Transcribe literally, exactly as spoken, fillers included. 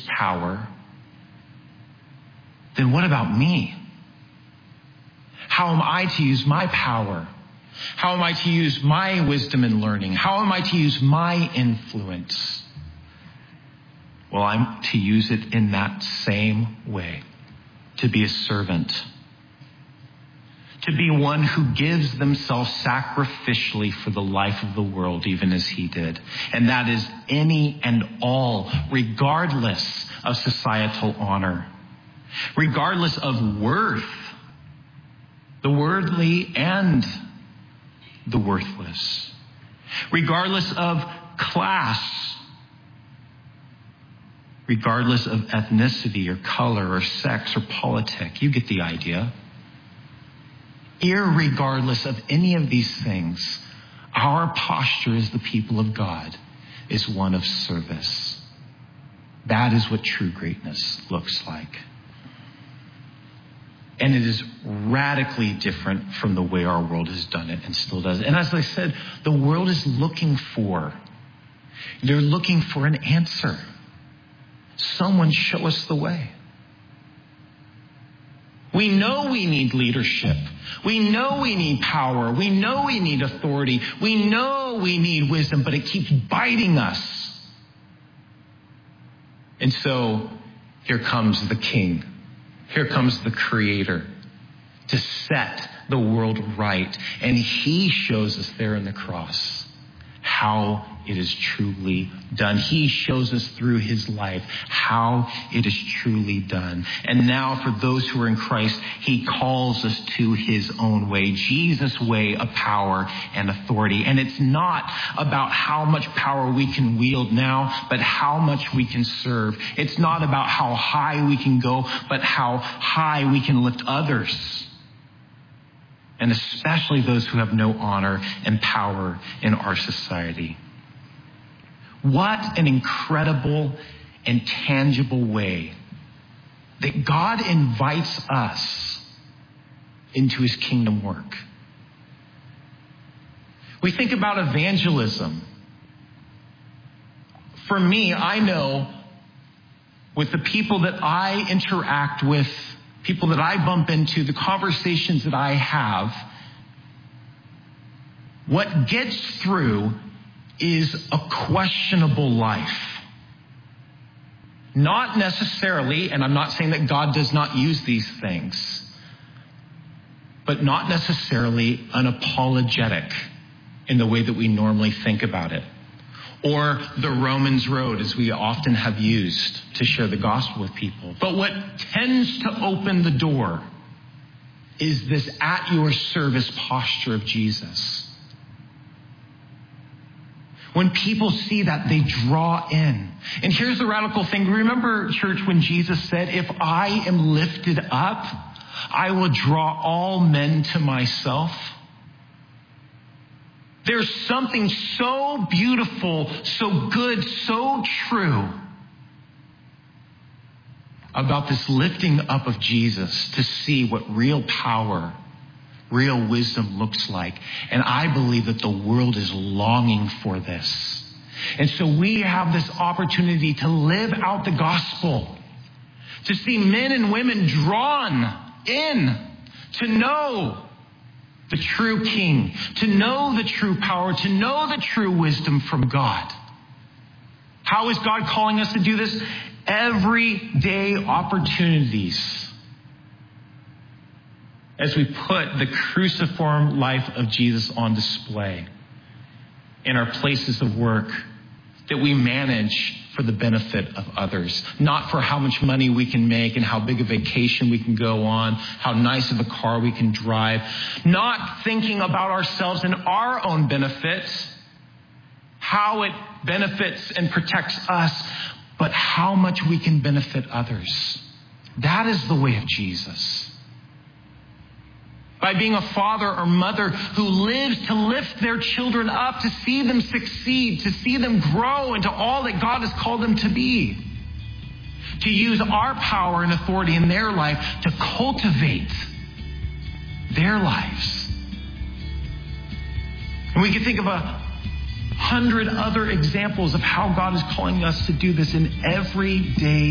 power, then what about me? How am I to use my power? How am I to use my wisdom and learning? How am I to use my influence? Well, I'm to use it in that same way, to be a servant, to be one who gives themselves sacrificially for the life of the world, even as he did. And that is any and all, regardless of societal honor, regardless of worth, the worldly and the worthless, regardless of class, regardless of ethnicity or color or sex or politic. You get the idea. Irregardless of any of these things, our posture as the people of God is one of service. That is what true greatness looks like. And it is radically different from the way our world has done it and still does. And as I said, the world is looking for, they're looking for an answer. Someone show us the way. We know we need leadership. We know we need power. We know we need authority. We know we need wisdom, but it keeps biting us. And so here comes the King. Here comes the Creator to set the world right. And he shows us there on the cross how it is truly done. He shows us through his life how it is truly done. And now for those who are in Christ, he calls us to his own way, Jesus' way of power and authority. And it's not about how much power we can wield now, but how much we can serve. It's not about how high we can go, but how high we can lift others. And especially those who have no honor and power in our society. What an incredible and tangible way that God invites us into his kingdom work. We think about evangelism. For me, I know with the people that I interact with, people that I bump into, the conversations that I have, what gets through is a questionable life. Not necessarily, and I'm not saying that God does not use these things, but not necessarily unapologetic in the way that we normally think about it. Or the Romans road, as we often have used to share the gospel with people. But what tends to open the door is this at your service posture of Jesus. When people see that, they draw in. And here's the radical thing. Remember, church, when Jesus said, if I am lifted up, I will draw all men to myself. There's something so beautiful, so good, so true about this lifting up of Jesus to see what real power, real wisdom looks like. And I believe that the world is longing for this. And so we have this opportunity to live out the gospel, to see men and women drawn in, to know the true King, to know the true power, to know the true wisdom from God. How is God calling us to do this? Everyday opportunities. As we put the cruciform life of Jesus on display in our places of work, that we manage for the benefit of others, not for how much money we can make and how big a vacation we can go on, how nice of a car we can drive, not thinking about ourselves and our own benefits, how it benefits and protects us, but how much we can benefit others. That is the way of Jesus. By being a father or mother who lives to lift their children up, to see them succeed, to see them grow into all that God has called them to be. To use our power and authority in their life to cultivate their lives. And we can think of a hundred other examples of how God is calling us to do this in everyday